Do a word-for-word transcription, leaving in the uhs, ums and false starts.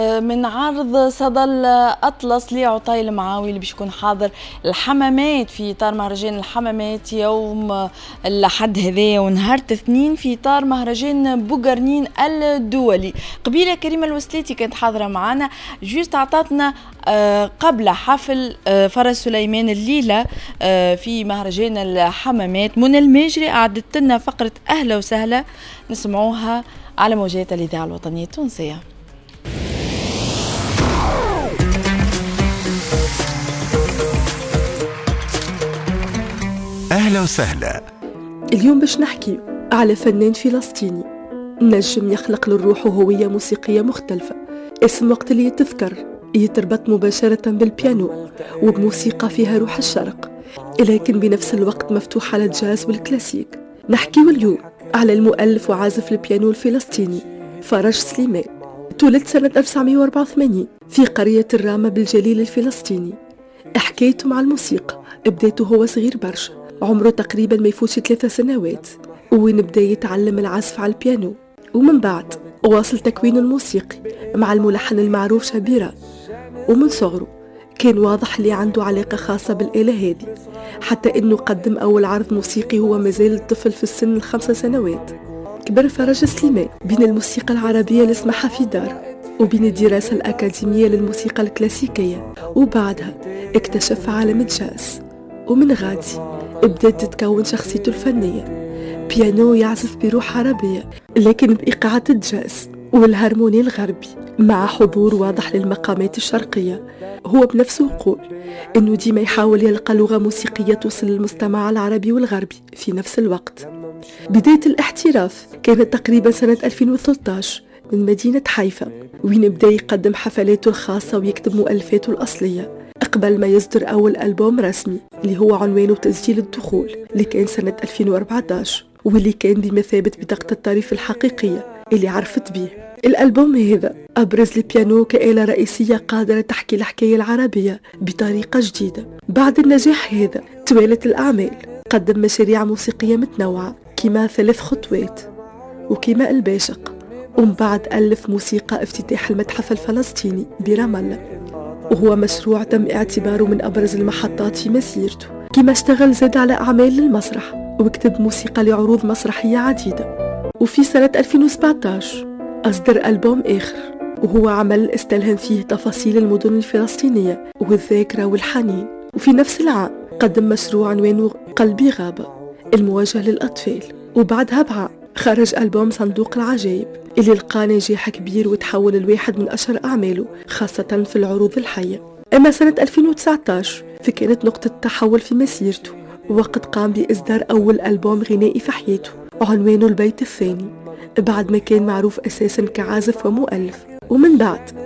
من عرض صدى الأطلس لعطي المعاوي اللي باش يكون حاضر الحمامات في إطار مهرجان الحمامات يوم الأحد هذايا ونهار الاثنين في إطار مهرجان بوغرنين الدولي. قبيلة كريمة الوسلاتي كانت حاضرة معنا جوست عطاتنا قبل حفل فرج سليمان الليلة في مهرجان الحمامات. منى الماجري أعدت لنا فقرة أهلا وسهلا نسمعوها على موجات الإذاعة الوطنية التونسية. أهلا وسهلا. اليوم باش نحكي على فنان فلسطيني نجم يخلق للروح هوية موسيقية مختلفة. اسم وقت اللي يتذكر يتربط مباشرة بالبيانو وبموسيقى فيها روح الشرق، لكن بنفس الوقت مفتوح على الجاز والكلاسيك. نحكي اليوم على المؤلف وعازف البيانو الفلسطيني فرج سليمان. تولد سنة ألف وتسعمائة وأربعة وثمانين في قرية الرامة بالجليل الفلسطيني. حكايته مع الموسيقى بدايته هو صغير برشا، عمره تقريبا ما يفوتش ثلاثة سنوات، وين بدا يتعلم العزف على البيانو، ومن بعد واصل تكوينه الموسيقي مع الملحن المعروف شبيرة. ومن صغره كان واضح اللي عنده علاقة خاصة بالآلة هذه، حتى انه قدم اول عرض موسيقي هو مازال الطفل في السن الخمسة سنوات. كبر فرج سليمان بين الموسيقى العربية اللي سمعها في دار وبين الدراسة الأكاديمية للموسيقى الكلاسيكية، وبعدها اكتشف عالم الجاز. ومن غادي بدأت تتكون شخصيته الفنية، بيانو يعزف بروح عربية لكن بإيقاعات الجاز والهارموني الغربي مع حضور واضح للمقامات الشرقية. هو بنفسه يقول إنه ديما يحاول يلقى لغة موسيقية توصل للمستمع العربي والغربي في نفس الوقت. بداية الاحتراف كانت تقريبا سنة ألفين وثلاثة عشر من مدينة حيفا، وين بدأ يقدم حفلاته الخاصة ويكتب مؤلفاته الأصلية قبل ما يصدر أول ألبوم رسمي اللي هو عنوانه تسجيل الدخول، اللي كان سنة ألفين وأربعة عشر، واللي كان بمثابة بطاقة التعريف الحقيقية اللي عرفت به. الألبوم هذا أبرز البيانو كآلة رئيسية قادرة تحكي الحكاية العربية بطريقة جديدة. بعد النجاح هذا توالت الأعمال، قدم مشاريع موسيقية متنوعة كما ثلاث خطوات وكما الباشق، ومن بعد ألف موسيقى افتتاح المتحف الفلسطيني برام الله، وهو مشروع تم اعتباره من أبرز المحطات في مسيرته. كما اشتغل زاد على أعمال للمسرح وكتب موسيقى لعروض مسرحية عديدة. وفي سنة ألفين وسبعة عشر أصدر ألبوم آخر، وهو عمل استلهم فيه تفاصيل المدن الفلسطينية والذاكرة والحنين. وفي نفس العام قدم مشروع عنوانه قلبي غابة الموجه للأطفال. وبعدها بعام خرج ألبوم صندوق العجائب اللي لقى نجاح كبير وتحول الواحد من أشهر أعماله خاصة في العروض الحية. أما سنة ألفين وتسعة عشر فكانت نقطة تحول في مسيرته، وقد قام بإصدار أول ألبوم غنائي في حياته عنوانه البيت الثاني، بعد ما كان معروف أساسا كعازف ومؤلف. ومن بعد